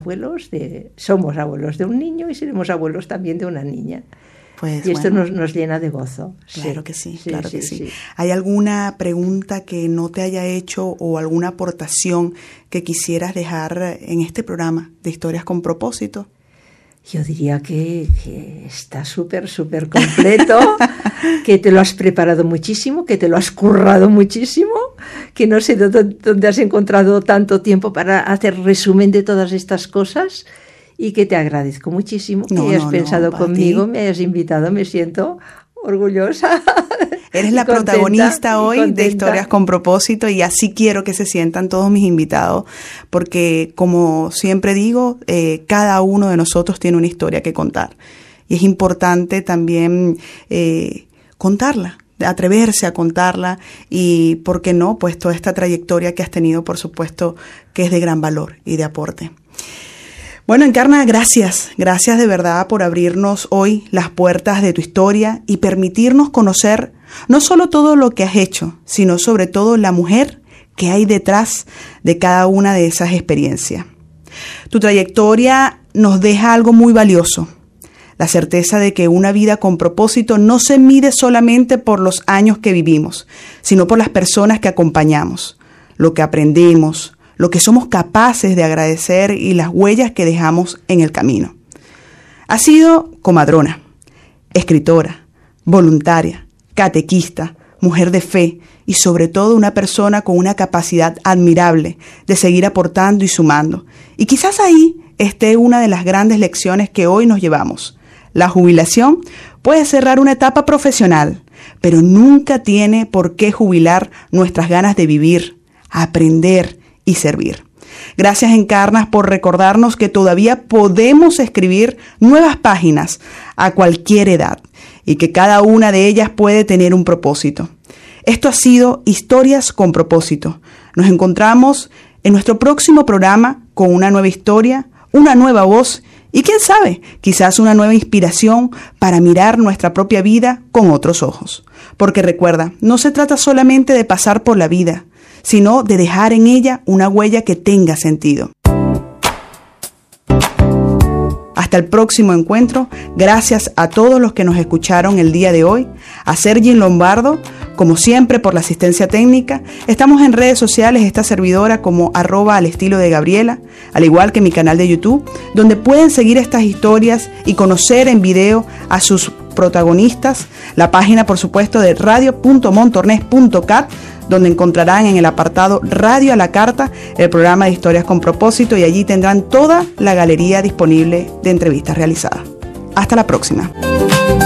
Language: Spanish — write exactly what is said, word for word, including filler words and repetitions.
abuelos, de, somos abuelos de un niño y seremos abuelos también de una niña. Pues, y esto bueno, nos, nos llena de gozo. Claro sí. que sí, sí claro sí, que sí. sí. ¿Hay alguna pregunta que no te haya hecho o alguna aportación que quisieras dejar en este programa de Historias con Propósito? Yo diría que, que está súper, súper completo, que te lo has preparado muchísimo, que te lo has currado muchísimo, que no sé dónde has encontrado tanto tiempo para hacer resumen de todas estas cosas, y que te agradezco muchísimo no, que hayas no, pensado no, conmigo, ti. me hayas invitado, me siento orgullosa. Eres la contenta, protagonista hoy contenta. de Historias con Propósito, y así quiero que se sientan todos mis invitados, porque como siempre digo, eh, cada uno de nosotros tiene una historia que contar, y es importante también eh, contarla, atreverse a contarla, y por qué no, pues toda esta trayectoria que has tenido, por supuesto, que es de gran valor y de aporte. Bueno, Encarna, gracias, gracias de verdad por abrirnos hoy las puertas de tu historia y permitirnos conocer no solo todo lo que has hecho, sino sobre todo la mujer que hay detrás de cada una de esas experiencias. Tu trayectoria nos deja algo muy valioso, la certeza de que una vida con propósito no se mide solamente por los años que vivimos, sino por las personas que acompañamos, lo que aprendemos, lo que somos capaces de agradecer y las huellas que dejamos en el camino. Has sido comadrona, escritora, voluntaria, catequista, mujer de fe y sobre todo una persona con una capacidad admirable de seguir aportando y sumando. Y quizás ahí esté una de las grandes lecciones que hoy nos llevamos. La jubilación puede cerrar una etapa profesional, pero nunca tiene por qué jubilar nuestras ganas de vivir, aprender y servir. Gracias, Encarnas, por recordarnos que todavía podemos escribir nuevas páginas a cualquier edad y que cada una de ellas puede tener un propósito. Esto ha sido Historias con Propósito. Nos encontramos en nuestro próximo programa con una nueva historia, una nueva voz y, quién sabe, quizás una nueva inspiración para mirar nuestra propia vida con otros ojos. Porque recuerda, no se trata solamente de pasar por la vida, sino de dejar en ella una huella que tenga sentido. Hasta el próximo encuentro. Gracias a todos los que nos escucharon el día de hoy. A Sergi Lombardo, como siempre, por la asistencia técnica. Estamos en redes sociales, esta servidora como arroba al estilo de Gabriela, al igual que mi canal de YouTube, donde pueden seguir estas historias y conocer en video a sus protagonistas. La página, por supuesto, de radio punto montornés punto cat, donde encontrarán en el apartado Radio a la Carta el programa de Historias con Propósito, y allí tendrán toda la galería disponible de entrevistas realizadas. Hasta la próxima.